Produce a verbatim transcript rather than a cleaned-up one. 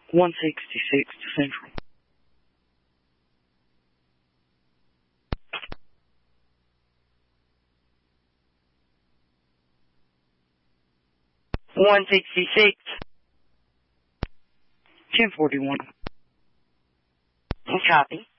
one sixty-six to Central. one sixty-six. ten forty-one. Copy.